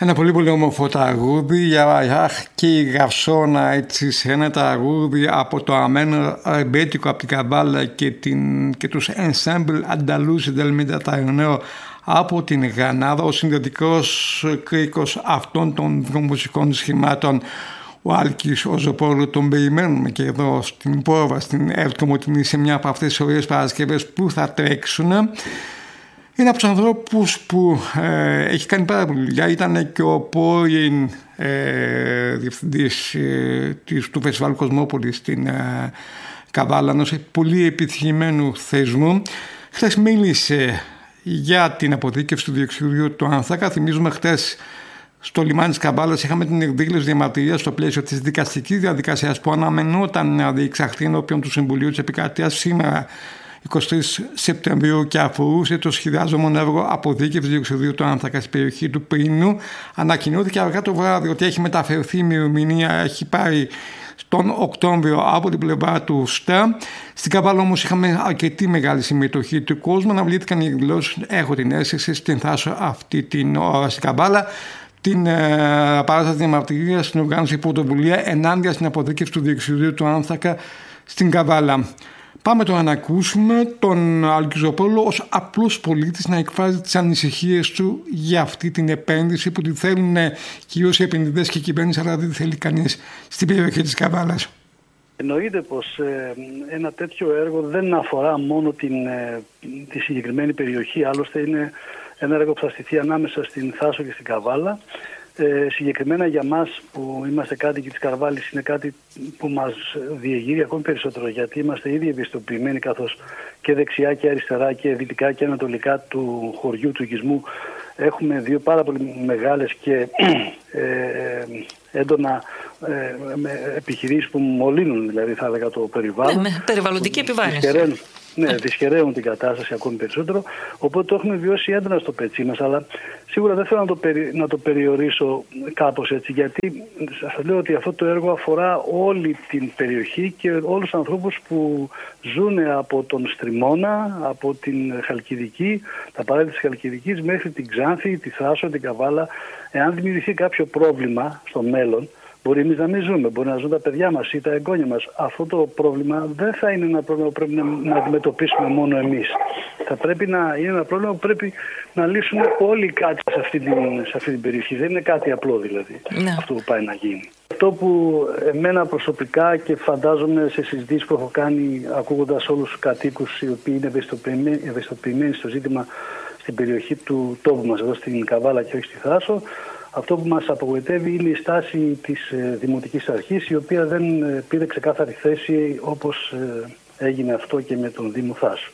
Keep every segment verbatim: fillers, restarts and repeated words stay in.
Ένα πολύ πολύ όμορφο τραγούδι για Αχ και η Γαυσόνα, έτσι, σε ένα τραγούδι από το αμένο ρεμπέτικο από την Καμπάλα και, την, και τους Ensemble Andalusi del Mediterráneo από την Γρανάδα. Ο συνδετικός κρίκος αυτών των δύο μουσικών σχημάτων, ο Άλκης ο Ζωπόλου, τον περιμένουμε και εδώ στην Πόρβα, στην Εύκομοτηνή, σε μια από αυτές τις ωραίες Παρασκευές που θα τρέξουν. Είναι από τους ανθρώπους που ε, έχει κάνει πάρα πολύ δουλειά. Ήταν και ο πρώην ε, διευθυντής ε, της, του Φεστιβάλ Κοσμόπολης στην ε, Καβάλα, ενός πολύ επιτυχημένου θεσμού. Χθες μίλησε για την αποθήκευση του διοξειδίου του άνθρακα. Θυμίζουμε, χθες στο λιμάνι της Καβάλας είχαμε την εκδήλωση διαμαρτυρίας στο πλαίσιο της δικαστικής διαδικασίας που αναμενόταν να διεξαχθεί ενώπιον του Συμβουλίου της Επικρατείας σήμερα, εικοστή τρίτη Σεπτεμβρίου, και αφορούσε το σχεδιάζομο έργο αποθήκευση διοξειδίου του άνθρακα στην περιοχή του Πρίνου. Ανακοινώθηκε αργά το βράδυ ότι έχει μεταφερθεί η ημερομηνία, έχει πάρει τον Οκτώβριο από την πλευρά του ΣΤΑ. Στην Καβάλα όμως είχαμε αρκετή μεγάλη συμμετοχή του κόσμου, αναβλήθηκαν οι εκδηλώσεις. Έχω την αίσθηση στην Θάσο αυτή την ώρα στην Καβάλα. Την ε, παράσταση διαμαρτυρίας στην οργάνωση πρωτοβουλία ενάντια στην αποθήκευση του διοξειδίου του άνθρακα στην Καβάλα. Πάμε τώρα να ακούσουμε τον Άλκη Ζωπόλο ως απλός πολίτης να εκφράζει τις ανησυχίες του για αυτή την επένδυση που τη θέλουν κυρίως οι επενδυτές και η κυβέρνηση, αλλά δεν τη θέλει κανείς στην περιοχή της Καβάλας. Εννοείται πως ε, ένα τέτοιο έργο δεν αφορά μόνο την, ε, τη συγκεκριμένη περιοχή, άλλωστε είναι ένα έργο που θα στηθεί ανάμεσα στην Θάσο και στην Καβάλα. Ε, συγκεκριμένα για μας που είμαστε κάτοικοι της Καρβάλης είναι κάτι που μας διεγείρει ακόμη περισσότερο, γιατί είμαστε ήδη ευαισθητοποιημένοι, καθώς και δεξιά και αριστερά και δυτικά και ανατολικά του χωριού του οικισμού έχουμε δύο πάρα πολύ μεγάλες και ε, έντονα ε, επιχειρήσεις που μολύνουν, δηλαδή θα έλεγα, το περιβάλλον. Ναι, με περιβαλλοντική επιβάρυνση. Ναι, δυσχεραίνουν την κατάσταση ακόμη περισσότερο, οπότε το έχουμε βιώσει έντονα στο πετσί μας, αλλά σίγουρα δεν θέλω να το, περι, να το περιορίσω κάπως έτσι, γιατί σας λέω ότι αυτό το έργο αφορά όλη την περιοχή και όλους τους ανθρώπους που ζουν από τον Στριμώνα, από την Χαλκιδική, τα παράλια της Χαλκιδικής μέχρι την Ξάνθη, τη Θάσο, την Καβάλα. Εάν δημιουργηθεί κάποιο πρόβλημα στο μέλλον, μπορεί εμείς να μην ζούμε, μπορεί να ζουν τα παιδιά μας ή τα εγγόνια μας. Αυτό το πρόβλημα δεν θα είναι ένα πρόβλημα που πρέπει να, να αντιμετωπίσουμε μόνο εμείς. Θα πρέπει να είναι ένα πρόβλημα που πρέπει να λύσουμε όλοι οι κάτοικοι σε αυτή την, σε αυτή την περιοχή. Δεν είναι κάτι απλό δηλαδή, ναι, αυτό που πάει να γίνει. Αυτό που εμένα προσωπικά και φαντάζομαι σε συζητήσεις που έχω κάνει ακούγοντας όλους τους κατοίκους οι οποίοι είναι ευαισθητοποιημένοι, ευαισθητοποιημένοι στο ζήτημα στην περιοχή του τόπου μας, εδώ στην Καβάλα και όχι στη Θάσο, αυτό που μας απογοητεύει είναι η στάση της ε, Δημοτικής Αρχής, η οποία δεν ε, πήρε ξεκάθαρη θέση όπως ε, έγινε αυτό και με τον Δήμο Θάσου.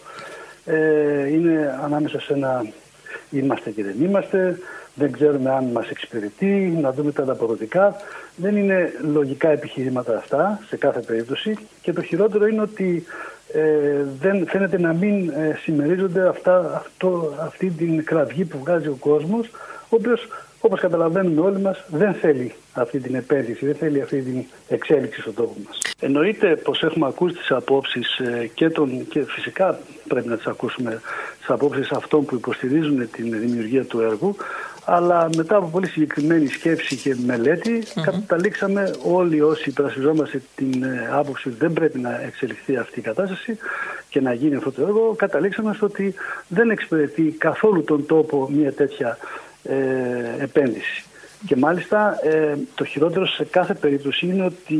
Ε, είναι ανάμεσα σε ένα είμαστε και δεν είμαστε, δεν ξέρουμε αν μας εξυπηρετεί, να δούμε τα ανταποδοτικά. Δεν είναι λογικά επιχειρήματα αυτά σε κάθε περίπτωση, και το χειρότερο είναι ότι ε, δεν φαίνεται να μην ε, συμμερίζονται αυτά, αυτό, αυτή την κραυγή που βγάζει ο κόσμος, ο οποίος, όπως καταλαβαίνουμε όλοι μας, δεν θέλει αυτή την επένδυση, δεν θέλει αυτή την εξέλιξη στον τόπο μας. Εννοείται πως έχουμε ακούσει τις απόψεις και, τον, και φυσικά πρέπει να τις ακούσουμε, τις απόψεις αυτών που υποστηρίζουν την δημιουργία του έργου, αλλά μετά από πολύ συγκεκριμένη σκέψη και μελέτη mm-hmm. καταλήξαμε όλοι όσοι υπερασπιζόμαστε την άποψη ότι δεν πρέπει να εξελιχθεί αυτή η κατάσταση και να γίνει αυτό το έργο, καταλήξαμε στο ότι δεν εξυπηρετεί καθόλου τον τόπο μια τέτοια Ε, επένδυση. Και μάλιστα ε, το χειρότερο σε κάθε περίπτωση είναι ότι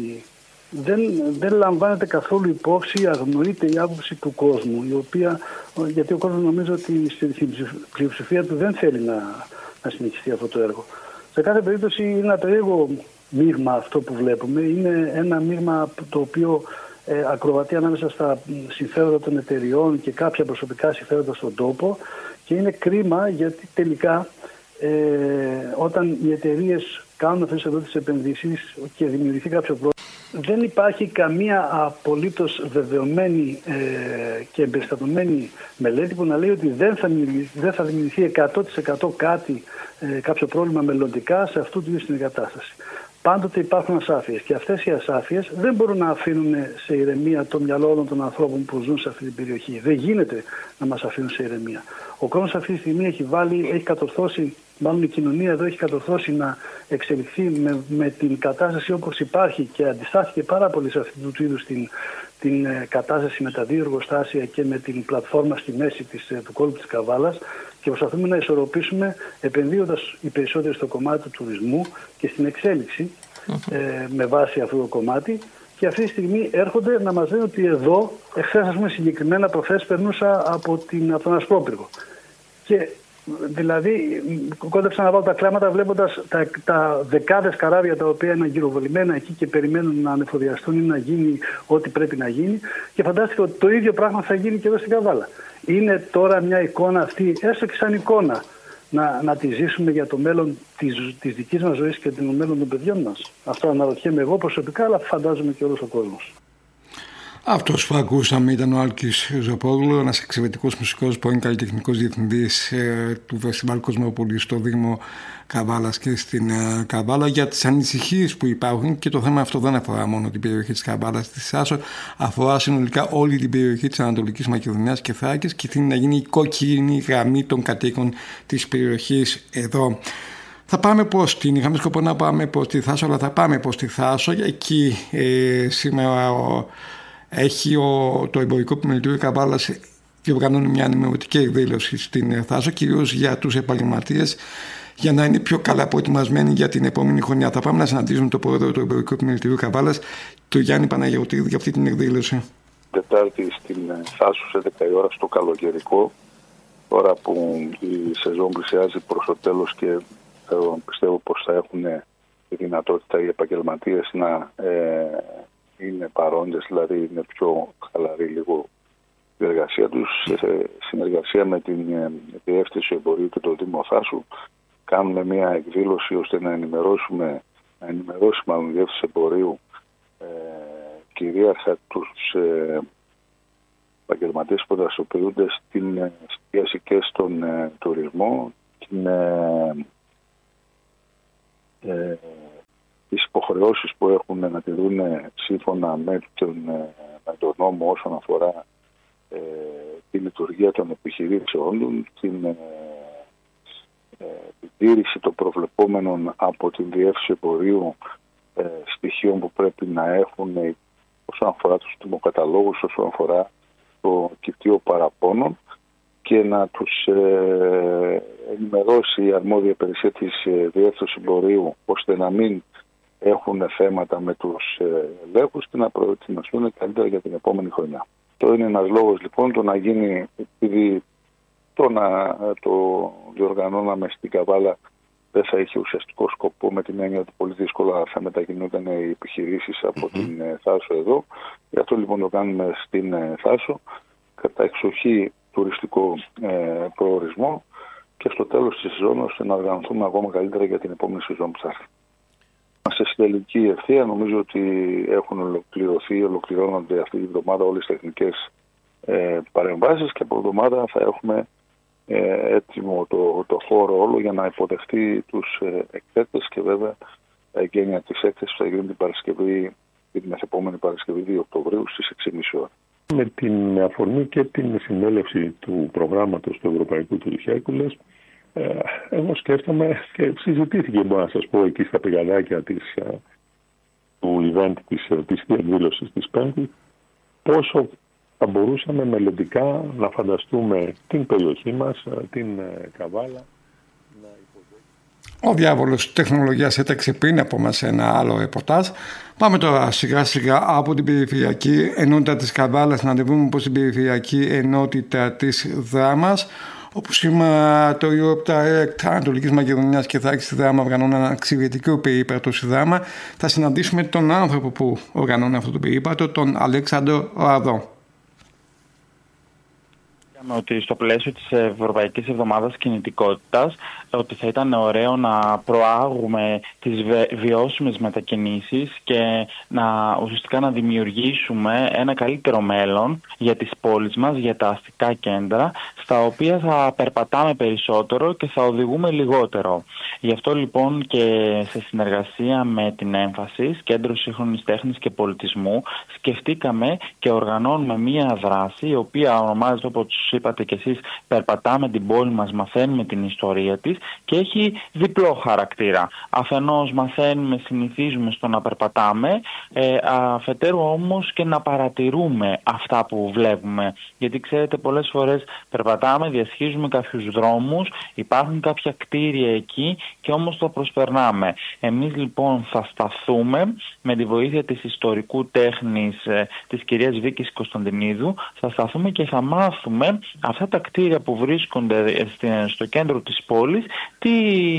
δεν, δεν λαμβάνεται καθόλου υπόψη, αγνοείται η άποψη του κόσμου, η οποία, γιατί ο κόσμος νομίζω ότι στην πλειοψηφία του δεν θέλει να, να συνεχιστεί αυτό το έργο. Σε κάθε περίπτωση είναι ένα περίεργο μείγμα αυτό που βλέπουμε, είναι ένα μείγμα το οποίο ε, ακροβατεί ανάμεσα στα συμφέροντα των εταιριών και κάποια προσωπικά συμφέροντα στον τόπο. Και είναι κρίμα γιατί τελικά ε, όταν οι εταιρείες κάνουν αυτές εδώ τις επενδύσεις και δημιουργηθεί κάποιο πρόβλημα, δεν υπάρχει καμία απολύτως βεβαιωμένη ε, και εμπεριστατωμένη μελέτη που να λέει ότι δεν θα δημιουργηθεί, δεν θα δημιουργηθεί εκατό τοις εκατό κάτι, ε, κάποιο πρόβλημα μελλοντικά σε αυτού του είδους την εγκατάσταση. πάντοτε υπάρχουν ασάφειες. Και αυτές οι ασάφειες δεν μπορούν να αφήνουν σε ηρεμία το μυαλό όλων των ανθρώπων που ζουν σε αυτή την περιοχή. Δεν γίνεται να μας αφήνουν σε ηρεμία. Ο κόσμος αυτή τη στιγμή έχει βάλει, έχει κατορθώσει, μάλλον η κοινωνία εδώ έχει κατορθώσει να εξελιχθεί με, με την κατάσταση όπως υπάρχει και αντιστάθηκε πάρα πολύ σε αυτού του είδους την, την κατάσταση με τα δύο εργοστάσια και με την πλατφόρμα στη μέση της, του κόλπου της Καβάλας, και προσπαθούμε να ισορροπήσουμε επενδύοντας οι περισσότεροι στο κομμάτι του τουρισμού και στην εξέλιξη ε, με βάση αυτό το κομμάτι. Και αυτή τη στιγμή έρχονται να μας λένε ότι εδώ, εχθές ας πούμε συγκεκριμένα προχθές περνούσα από, την, από τον Ασπρόπυργο. Και δηλαδή κόντεψα να βάλω τα κλάματα βλέποντας τα, τα δεκάδες καράβια τα οποία είναι γυροβολημένα εκεί και περιμένουν να ανεφοδιαστούν ή να γίνει ό,τι πρέπει να γίνει, και φαντάστηκα ότι το ίδιο πράγμα θα γίνει και εδώ στην Καβάλα. Είναι τώρα μια εικόνα αυτή, έστω και σαν εικόνα, να, να τη ζήσουμε για το μέλλον της, της δικής μας ζωής και το μέλλον των παιδιών μας. Αυτό αναρωτιέμαι εγώ προσωπικά, αλλά φαντάζομαι και όλος ο κόσμος. Αυτός που ακούσαμε ήταν ο Άλκης Ζοπόγλου, ένας εξαιρετικός μουσικός, πρώην καλλιτεχνικός διευθυντής ε, του Φεστιβάλ Κοσμόπολης στο Δήμο Καβάλας και στην ε, Καβάλα, για τις ανησυχίες που υπάρχουν, και το θέμα αυτό δεν αφορά μόνο την περιοχή της Καβάλας, της Άσο, αφορά συνολικά όλη την περιοχή της Ανατολικής Μακεδονίας και Θράκης, και θέλει να γίνει η κόκκινη γραμμή των κατοίκων της περιοχής εδώ. Θα πάμε προς την, είχαμε σκοπό να πάμε προς τη Θάσο, αλλά θα πάμε προς τη Θάσο. Εκεί ε, σήμερα ο, έχει ο, το Εμπορικό Επιμελητήριο Καβάλας διοργανώνει μια ενημερωτική εκδήλωση στην Θάσο, κυρίως για τους επαγγελματίες, για να είναι πιο καλά προετοιμασμένοι για την επόμενη χρονιά. Θα πάμε να συναντήσουμε τον πρόεδρο του Εμπορικού Επιμελητηρίου Καβάλας, τον Γιάννη Παναγιωτίδη, για αυτή την εκδήλωση. Τετάρτη στην Θάσο σε δέκα η ώρα στο καλοκαιρικό, τώρα που η σεζόν πλησιάζει προς το τέλος και πιστεύω πως θα έχουν τη δυνατότητα οι επαγγελματίες να ε, είναι παρόντες, δηλαδή είναι πιο χαλαρή λίγο η εργασία τους. Σε συνεργασία με την ε, Διεύθυνση Εμπορίου και το Δήμο Θάσου κάνουμε μια εκδήλωση ώστε να ενημερώσουμε, να ενημερώσει μάλλον η Διεύθυνση Εμπορίου ε, κυρίαρχα τους ε, επαγγελματίες που δραστηριοποιούνται στην εστίαση και στον ε, τουρισμό, την ε, Ε, τις υποχρεώσεις που έχουν να τη δουν σύμφωνα με τον, με τον νόμο όσον αφορά ε, τη λειτουργία των επιχειρήσεων, την ε, ε, τήρηση των προβλεπόμενων από την Διεύθυνση Εμπορίου ε, στοιχείων που πρέπει να έχουν ε, όσον αφορά τους τιμοκαταλόγους, όσον αφορά το κοιτίο παραπώνων, και να τους ε, ενημερώσει η αρμόδια υπηρεσία της ε, Διεύθυνσης Εμπορίου ώστε να μην έχουν θέματα με τους ε, ελέγχους και να προετοιμαστούν καλύτερα για την επόμενη χρονιά. Το είναι ένας λόγος λοιπόν το να γίνει, επειδή το να το διοργανώναμε στην Καβάλα δεν θα είχε ουσιαστικό σκοπό, με την έννοια ότι πολύ δύσκολα θα μετακινούνταν οι επιχειρήσεις από mm-hmm. την ε, Θάσο εδώ. Γι' αυτό λοιπόν το κάνουμε στην ε, Θάσο, κατά εξοχή τουριστικό ε, προορισμό, και στο τέλος της σεζόν ώστε να οργανωθούμε ακόμα καλύτερα για την επόμενη σεζόν που θα έρθει. Σε συντελική ευθεία νομίζω ότι έχουν ολοκληρωθεί, ολοκληρώνονται αυτή τη εβδομάδα όλες τις τεχνικές ε, παρεμβάσεις, και από εβδομάδα θα έχουμε ε, έτοιμο το, το χώρο όλο για να υποδεχτεί τους ε, εκθέτες, και βέβαια τα εγγένεια της έκθεσης θα γίνει την Παρασκευή, την μεθεπόμενη Παρασκευή δύο Οκτωβρίου στις έξι και μισή ώρα. Με την αφορμή και την συνέλευση του προγράμματος του Ευρωπαϊκού του Χέρκουλες, ε, εγώ σκέφτομαι και συζητήθηκε, μπορώ να σας πω, εκεί στα πηγαδάκια της, του event της, της διαδήλωσης της Πέμπτης, πόσο θα μπορούσαμε μελλοντικά να φανταστούμε την περιοχή μας, την Καβάλα. Ο διάβολος τεχνολογίας έταξε πριν από μας ένα άλλο ρεπορτάζ. Πάμε τώρα σιγά σιγά από την περιφερειακή ενότητα της Καβάλας να ανεβούμε προς την περιφερειακή ενότητα της Δράμας, όπου σήμερα το Europe Direct Ανατολικής Μακεδονίας και Θράκης στη Δράμα οργανώνει ένα εξαιρετικό περίπατο στη Δράμα. Θα συναντήσουμε τον άνθρωπο που οργανώνει αυτό το περίπατο, τον Αλέξανδρο Ραδό. Ότι στο πλαίσιο της Ευρωπαϊκής Εβδομάδας Κινητικότητας ότι θα ήταν ωραίο να προάγουμε τις βιώσιμες μετακινήσεις και να ουσιαστικά να δημιουργήσουμε ένα καλύτερο μέλλον για τις πόλεις μας, για τα αστικά κέντρα, στα οποία θα περπατάμε περισσότερο και θα οδηγούμε λιγότερο. Γι' αυτό λοιπόν και σε συνεργασία με την Έμφασης, Κέντρο Σύγχρονης Τέχνης και Πολιτισμού, σκεφτήκαμε και οργανώνουμε μία δράση η οποία ονομάζεται, όπως είπατε και εσείς, περπατάμε την πόλη μας, μαθαίνουμε την ιστορία της και έχει διπλό χαρακτήρα. Αφενός μαθαίνουμε, συνηθίζουμε στο να περπατάμε, ε, αφετέρου όμως και να παρατηρούμε αυτά που βλέπουμε. Γιατί ξέρετε, πολλές φορές περπατάμε, διασχίζουμε κάποιους δρόμους, υπάρχουν κάποια κτίρια εκεί και όμως το προσπερνάμε. Εμείς λοιπόν θα σταθούμε με τη βοήθεια της ιστορικού τέχνης ε, της κυρίας Βίκης Κωνσταντινίδου, θα σταθούμε και θα μάθουμε αυτά τα κτίρια που βρίσκονται στο κέντρο της πόλης, τι,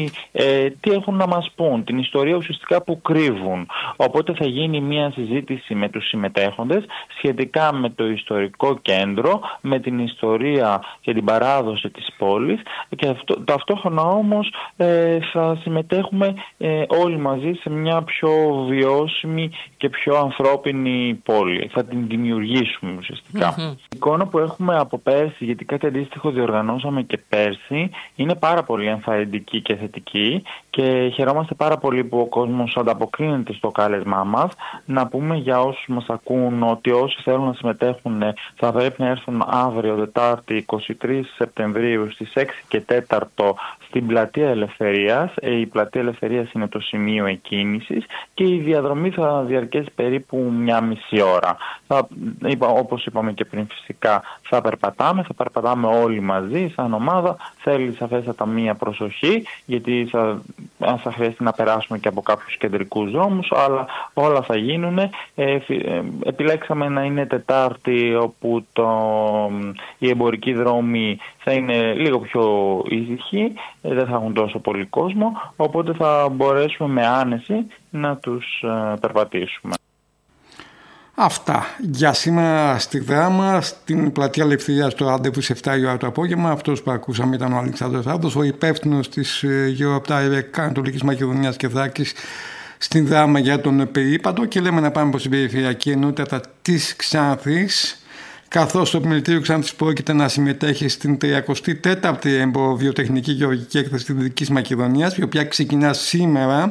ε, τι έχουν να μας πούν, την ιστορία ουσιαστικά που κρύβουν. Οπότε θα γίνει μια συζήτηση με τους συμμετέχοντες σχετικά με το ιστορικό κέντρο, με την ιστορία και την παράδοση της πόλης και αυτό, ταυτόχρονα όμως ε, θα συμμετέχουμε ε, όλοι μαζί σε μια πιο βιώσιμη και πιο ανθρώπινη πόλη. Θα την δημιουργήσουμε ουσιαστικά. Mm-hmm. Η εικόνα που έχουμε από πέρσι, γιατί κάτι αντίστοιχο διοργανώσαμε και πέρσι, είναι πάρα πολύ ενθαρρυντική και θετική και χαιρόμαστε πάρα πολύ που ο κόσμος ανταποκρίνεται στο κάλεσμά μας. Να πούμε για όσους μας ακούν ότι όσοι θέλουν να συμμετέχουν θα πρέπει να έρθουν αύριο Δετάρτη εικοστή τρίτη Σεπτεμβρίου στις έξι και τέσσερα στην Πλατεία Ελευθερίας. Η Πλατεία Ελευθερίας είναι το σημείο εκκίνησης και η διαδρομή θα διαρκέσει περίπου μια μισή ώρα. Θα, είπα, όπως είπαμε και πριν, φυσικά θα περπατάμε, θα περπατάμε όλοι μαζί σαν ομάδα. Θέλει σαφέστατα μία προσοχή, γιατί θα, θα χρειαστεί να περάσουμε και από κάποιους κεντρικούς δρόμους, αλλά όλα θα γίνουν. Ε, ε, επιλέξαμε να είναι Τετάρτη, όπου το, οι εμπορικοί δρόμοι θα είναι λίγο πιο ήσυχοι, ε, δεν θα έχουν τόσο πολύ κόσμο, οπότε θα μπορέσουμε με άνεση να τους ε, περπατήσουμε. Αυτά για σήμερα στη Δράμα, στην Πλατεία Ελευθερίας, το ραντεβού σε επτά η ώρα το απόγευμα. Αυτός που ακούσαμε ήταν ο Αλεξάνδρος Ράδος, ο υπεύθυνος της Europe Ανατολικής Μακεδονίας και Θράκης στην Δράμα για τον περίπατο, και λέμε να πάμε προς την περιφερειακή ενότητα της Ξάνθης, καθώς το Επιμελητήριο Ξάνθης πρόκειται να συμμετέχει στην τριακοστή τέταρτη Εμποροβιοτεχνική Γεωργική Έκθεση της Δυτικής Μακεδονίας, η οποία ξεκινά σήμερα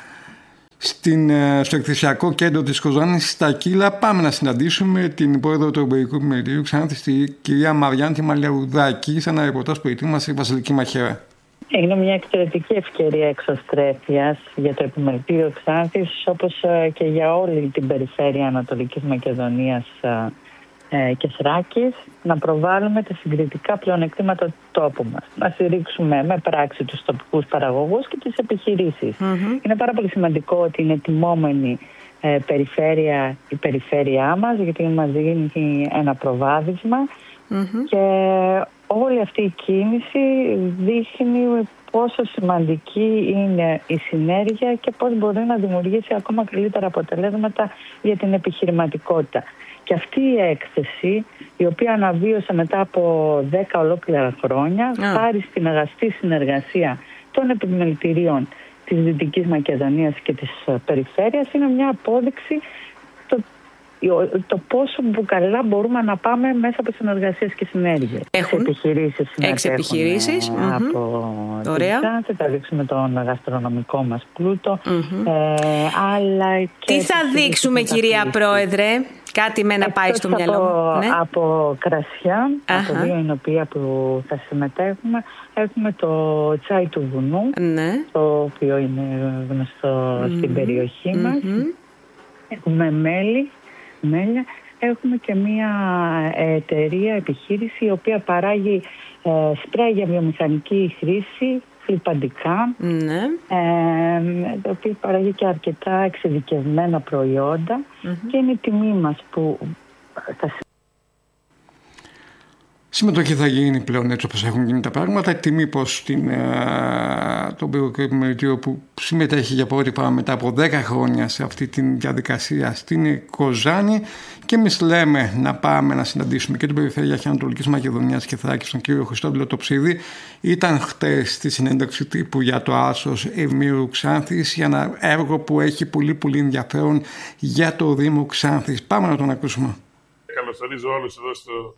στην, στο εκθεσιακό κέντρο της Κοζάνης στα Κύλα. Πάμε να συναντήσουμε την πρόεδρο του Εμπορικού Επιμελητηρίου Ξάνθης, τη κυρία Μαριάννη Μαλιαρουδάκη, σε ένα ρεπορτάζ που ετοίμασε η Βασιλική Μαχαίρα. Έγινε μια εξαιρετική ευκαιρία εξωστρέφειας για το Επιμελητήριο Ξάνθης, όπως και για όλη την περιφέρεια Ανατολικής Μακεδονίας και Θράκης, να προβάλλουμε τα συγκριτικά πλεονεκτήματα του τόπου μας. Να στηρίξουμε με πράξη τους τοπικούς παραγωγούς και τις επιχειρήσεις. Mm-hmm. Είναι πάρα πολύ σημαντικό ότι είναι τιμόμενη ε, περιφέρεια η περιφέρειά μας, γιατί μας δίνει ένα προβάδισμα mm-hmm. και όλη αυτή η κίνηση δείχνει πόσο σημαντική είναι η συνέργεια και πώς μπορεί να δημιουργήσει ακόμα καλύτερα αποτελέσματα για την επιχειρηματικότητα. Και αυτή η έκθεση, η οποία αναβίωσε μετά από δέκα ολόκληρα χρόνια, yeah. χάρη στην αγαστή συνεργασία των επιμελητηρίων της Δυτικής Μακεδονίας και της περιφέρειας, είναι μια απόδειξη το, το πόσο καλά μπορούμε να πάμε μέσα από συνεργασίες και συνέργειες. Έχουν έξι επιχειρήσεις από Ωραία. την θα δείξουμε τον γαστρονομικό μας πλούτο. Mm-hmm. Ε, αλλά και τι θα δείξουμε, κυρία Πρόεδρε? Κάτι με να πάει στο μυαλό μου. Ναι. Από κρασιά, uh-huh. από δύο εινοποιεία που θα συμμετέχουμε, έχουμε το τσάι του βουνού, ναι. το οποίο είναι γνωστό mm-hmm. στην περιοχή μας. Mm-hmm. Έχουμε μέλι, μέλια. Έχουμε και μια εταιρεία, επιχείρηση, η οποία παράγει ε, σπρέι για βιομηχανική χρήση, φλιπαντικά, ναι. ε, το οποίο παράγει και αρκετά εξειδικευμένα προϊόντα mm-hmm. και είναι η τιμή μας που θα... συμμετοχή θα γίνει πλέον έτσι όπως έχουν γίνει τα πράγματα. Τιμή πως την, τον Περιοδικό Επιμελητήριο που συμμετέχει για πρώτη φορά μετά από δέκα χρόνια σε αυτή τη διαδικασία στην Κοζάνη, και εμείς λέμε να πάμε να συναντήσουμε και τον Περιφερειάρχη Ανατολικής Μακεδονίας και Θράκης, τον κύριο Χριστόδουλο Τοψίδη. Ήταν χτες στη συνέντευξη τύπου για το άσος Ευμήρου Ξάνθης, για ένα έργο που έχει πολύ πολύ ενδιαφέρον για το Δήμο Ξάνθης. Πάμε να τον ακούσουμε. Καλωσορίζω όλους εδώ στο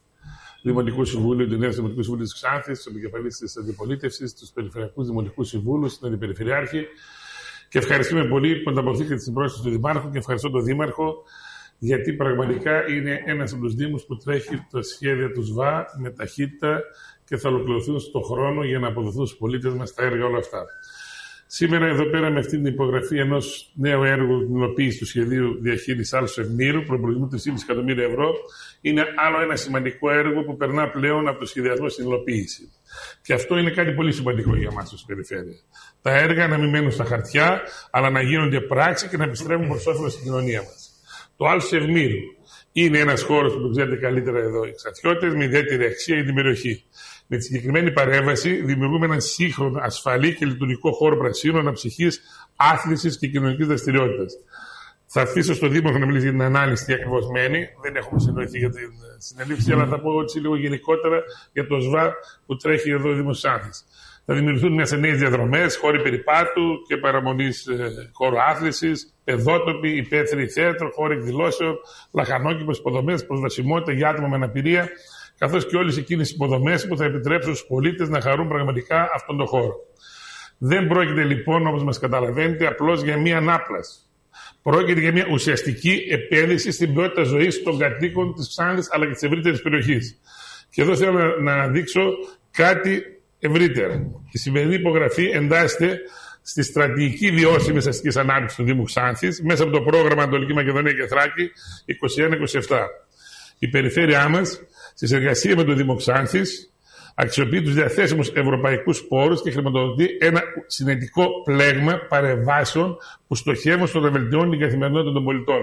Δημοτικό Συμβούλιο, του Νέου Δημοτικού Συμβουλίου της Ξάνθης, τους επικεφαλείς της Αντιπολίτευσης, τους Περιφερειακούς Δημοτικούς Συμβούλους, τον Αντιπεριφερειάρχη. Και ευχαριστούμε πολύ που ανταποκριθήκατε στην πρόσκληση του Δημάρχου και ευχαριστώ τον Δήμαρχο, γιατί πραγματικά είναι ένας από τους Δήμους που τρέχει το σχέδιο του ΣΒΑ με ταχύτητα και θα ολοκληρωθούν στον χρόνο για να αποδοθούν στους πολίτες μας τα έργα όλα αυτά. Σήμερα εδώ πέρα με αυτή την υπογραφή ενός νέου έργου, την υλοποίηση του σχεδίου διαχείρισης άλσος Ευμήρου, προπολογισμού τρία κόμμα πέντε εκατομμύρια ευρώ, είναι άλλο ένα σημαντικό έργο που περνά πλέον από το σχεδιασμό στην υλοποίηση. Και αυτό είναι κάτι πολύ σημαντικό για εμάς ως περιφέρεια. Τα έργα να μην μένουν στα χαρτιά, αλλά να γίνονται πράξη και να επιστρέφουν προς όφελος στην κοινωνία μας. Το άλσος Ευμήρου είναι ένας χώρος που το ξέρετε καλύτερα εδώ οι Ξαθιώτες, με ιδιαίτερη αξία για την περιοχή. Με τη συγκεκριμένη παρέμβαση δημιουργούμε έναν σύγχρονο, ασφαλή και λειτουργικό χώρο πρασίνου, αναψυχής, άθλησης και κοινωνικής δραστηριότητας. Θα αφήσω στον Δήμαρχο να μιλήσει για την ανάλυση τι ακριβώς μένει. Δεν έχουμε συνοηθεί για την συνελήφθηση, αλλά θα πω έτσι λίγο γενικότερα για το ΣΒΑ που τρέχει εδώ ο Δήμος Ξάνθης. Θα δημιουργηθούν μια σε νέες διαδρομές, χώροι περιπάτου και παραμονής ε, χώρο άθλησης, παιδότοποι, υπαίθριοι θέατρο, χώροι εκδηλώσεων, λαχανόκηπες υποδομές, προσβασιμότητα για άτομα με αναπηρία, καθώς και όλες εκείνες οι υποδομές που θα επιτρέψουν στους πολίτες να χαρούν πραγματικά αυτόν τον χώρο. Δεν πρόκειται λοιπόν, όπως μας καταλαβαίνετε, απλώς για μία ανάπλαση. Πρόκειται για μια ουσιαστική επένδυση στην ποιότητα ζωής των κατοίκων της Ξάνθης αλλά και της ευρύτερης περιοχής. Και εδώ θέλω να δείξω κάτι ευρύτερα. Η σημερινή υπογραφή εντάσσεται στη στρατηγική βιώσιμη αστικής ανάπτυξης του Δήμου Ξάνθης μέσα από το πρόγραμμα Ανατολική Μακεδονία και Θράκη είκοσι ένα είκοσι επτά. Η περιφέρειά μας, στη συνεργασία με το Δήμο Ξάνθης, αξιοποιεί τους διαθέσιμους ευρωπαϊκούς πόρους και χρηματοδοτεί ένα συνετικό πλέγμα παρεμβάσεων που στοχεύουν στο να βελτιώνει την καθημερινότητα των πολιτών.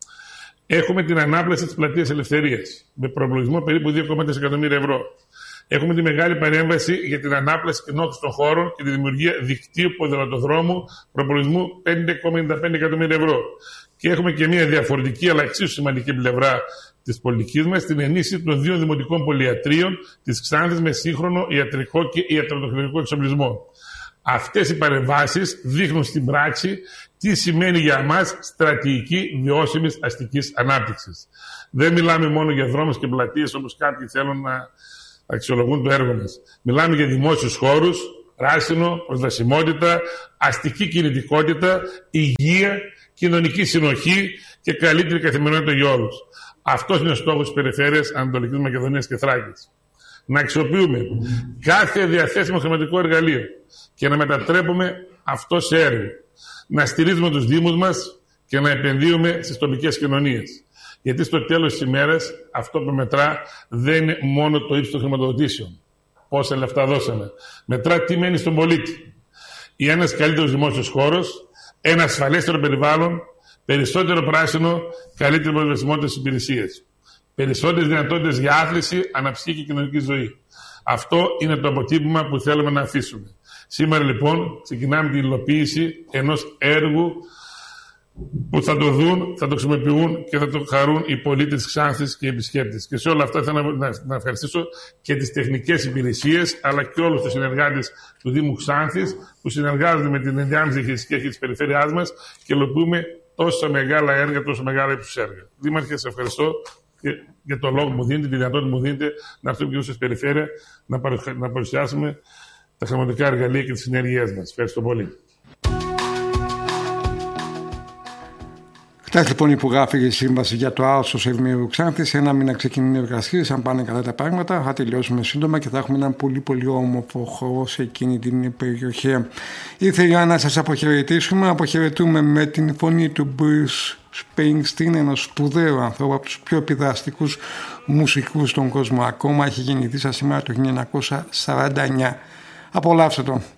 Έχουμε την ανάπλαση της Πλατείας Ελευθερίας με προπολογισμό περίπου δύο κόμμα τέσσερα εκατομμύρια ευρώ. Έχουμε τη μεγάλη παρέμβαση για την ανάπλαση και ενόχληση των χώρων και τη δημιουργία δικτύου ποδηλατοδρόμου προπολογισμού πέντε κόμμα ενενήντα πέντε εκατομμύρια ευρώ. Και έχουμε και μια διαφορετική αλλά εξίσου σημαντική πλευρά της πολιτικής μας, την ενίσχυση των δύο δημοτικών πολυιατρίων της Ξάνθης με σύγχρονο ιατρικό και ιατροτεχνικό εξοπλισμό. Αυτές οι παρεμβάσεις δείχνουν στην πράξη τι σημαίνει για μας στρατηγική βιώσιμης αστικής ανάπτυξης. Δεν μιλάμε μόνο για δρόμους και πλατείες όπως κάποιοι θέλουν να αξιολογούν το έργο μας. Μιλάμε για δημόσιους χώρους, πράσινο, προσβασιμότητα, αστική κινητικότητα, υγεία, κοινωνική συνοχή και καλύτερη καθημερινότητα για όλους. Αυτός είναι ο στόχος της περιφέρειας Ανατολικής Μακεδονίας και Θράκης. Να αξιοποιούμε κάθε διαθέσιμο χρηματικό εργαλείο και να μετατρέπουμε αυτό σε έργο. Να στηρίζουμε τους Δήμους μας και να επενδύουμε στις τοπικές κοινωνίες. Γιατί στο τέλος της ημέρας αυτό που μετρά δεν είναι μόνο το ύψος των χρηματοδοτήσεων. Πόσα λεφτά δώσαμε. Μετρά τι μένει στον πολίτη. Ή ένας καλύτερος δημόσιος χώρος, ένα ασφαλέστερο περιβάλλον, περισσότερο πράσινο, καλύτερη προσβασιμότητα στις υπηρεσίες. Περισσότερες δυνατότητες για άθληση, αναψυχή και κοινωνική ζωή. Αυτό είναι το αποτύπωμα που θέλουμε να αφήσουμε. Σήμερα λοιπόν ξεκινάμε την υλοποίηση ενός έργου που θα το δουν, θα το χρησιμοποιούν και θα το χαρούν οι πολίτες της Ξάνθης και οι επισκέπτες. Και σε όλα αυτά θέλω να, να ευχαριστήσω και τις τεχνικές υπηρεσίες αλλά και όλους τους συνεργάτες του Δήμου Ξάνθης που συνεργάζονται με την ενδιάμεση διαχειριστική αρχή της περιφέρειάς μας και υλοποιούμε τόσα μεγάλα έργα, τόσο μεγάλα ύψους έργα. Δήμαρχε, σε ευχαριστώ και για το λόγο που μου δίνετε, τη δυνατότητα που μου δίνετε να έρθουμε και στην περιφέρεια να, παρουσια... να παρουσιάσουμε τα χρηματικά εργαλεία και τις συνέργειές μας. Ευχαριστώ πολύ. Χτες λοιπόν υπογράφηκε η σύμβαση για το άσος Ευμήρου Ξάνθης. Σε ένα μήνα ξεκινούν οι εργασίες. Αν πάνε καλά τα πράγματα, θα τελειώσουμε σύντομα και θα έχουμε έναν πολύ πολύ όμορφο χώρο σε εκείνη την περιοχή. Ήθελα να σας αποχαιρετήσουμε. Αποχαιρετούμε με την φωνή του Bruce Springsteen, ενός σπουδαίου ανθρώπου, από τους πιο επιδραστικούς μουσικούς στον κόσμο. Ακόμα έχει γεννηθεί σας σήμερα το χίλια εννιακόσια σαράντα εννιά. Απολαύστε τον.